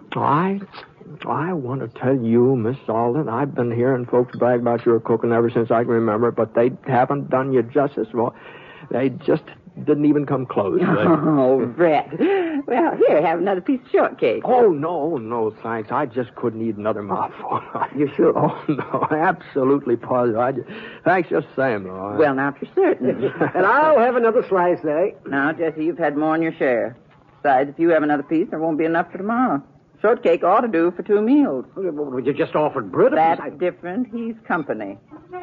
I want to tell you, Miss Alden, I've been hearing folks brag about your cooking ever since I can remember, but they haven't done you justice. Well, they just didn't even come close. Oh, Brett. Well, here, have another piece of shortcake. Oh, no, thanks. I just couldn't eat another mouthful. You sure? Oh, no, absolutely positive. Thanks just the same, though. Well, now, if you're certain. And I'll have another slice, eh? Now, Jesse, you've had more than your share. Besides, if you have another piece, there won't be enough for tomorrow. Shortcake ought to do for 2 meals. Well, you just offered Britt That's different. He's company.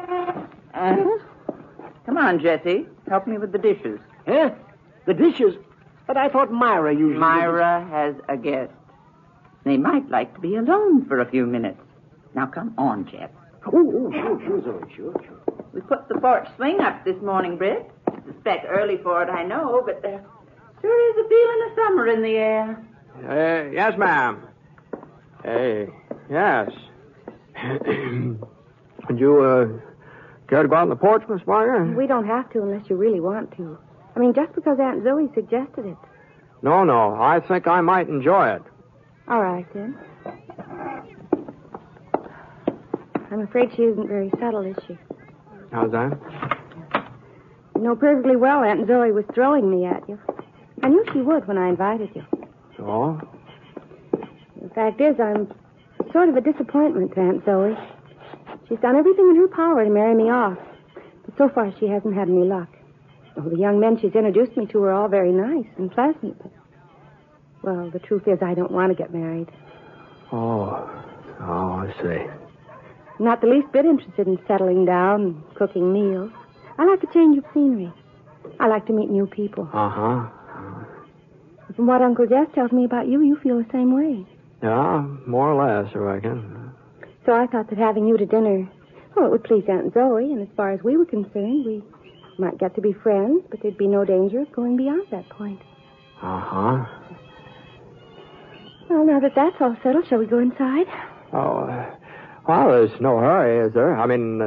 Come on, Jesse. Help me with the dishes. Huh? The dishes? But I thought Myra usually... Myra has a guest. They might like to be alone for a few minutes. Now, come on, Jeff. Oh, sure, Zoe, sure. We put the porch swing up this morning, Britt. Suspect early for it, I know, but there sure is a feeling of summer in the air. Yes, ma'am. Yes. Would you, care to go out on the porch, Miss Barker? We don't have to unless you really want to. I mean, just because Aunt Zoe suggested it. No. I think I might enjoy it. All right, then. I'm afraid she isn't very subtle, is she? How's that? You know perfectly well Aunt Zoe was throwing me at you. I knew she would when I invited you. So? The fact is, I'm sort of a disappointment to Aunt Zoe. She's done everything in her power to marry me off. But so far, she hasn't had any luck. Oh, the young men she's introduced me to are all very nice and pleasant. But, well, the truth is I don't want to get married. Oh, I see. I'm not the least bit interested in settling down and cooking meals. I like a change of scenery. I like to meet new people. Uh-huh. From what Uncle Jess tells me about you, you feel the same way. Yeah, more or less, I reckon. So I thought that having you to dinner, well, it would please Aunt Zoe, and as far as we were concerned, we might get to be friends, but there'd be no danger of going beyond that point. Uh-huh. Well, now that that's all settled, shall we go inside? Oh, well, there's no hurry, is there? I mean,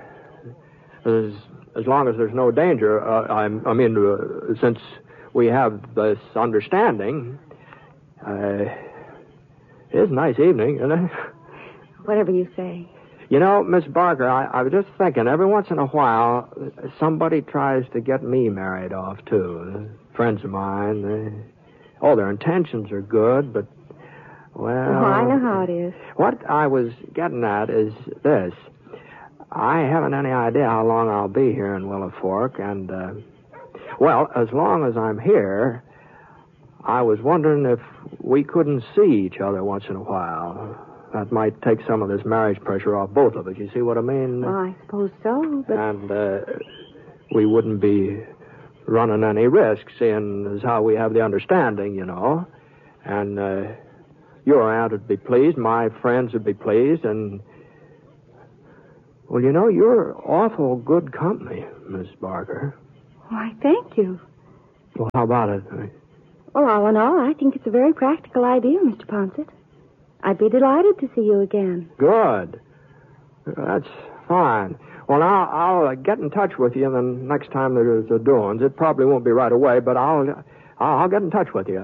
as long as there's no danger. Since we have this understanding, it is a nice evening, isn't it? Whatever you say. You know, Miss Barker, I was just thinking, every once in a while, somebody tries to get me married off, too. Friends of mine. Their intentions are good, but, well... Oh, I know how it is. What I was getting at is this. I haven't any idea how long I'll be here in Willow Fork, and, as long as I'm here, I was wondering if we couldn't see each other once in a while. That might take some of this marriage pressure off both of us. You see what I mean? Well, I suppose so, but... And we wouldn't be running any risk, seeing as how we have the understanding, you know. And your aunt would be pleased, my friends would be pleased, and... Well, you know, you're awful good company, Miss Barker. Why, thank you. Well, how about it? Well, all in all, I think it's a very practical idea, Mr. Ponset. I'd be delighted to see you again. Good. That's fine. Well, now, I'll get in touch with you the next time there's a doings. It probably won't be right away, but I'll get in touch with you.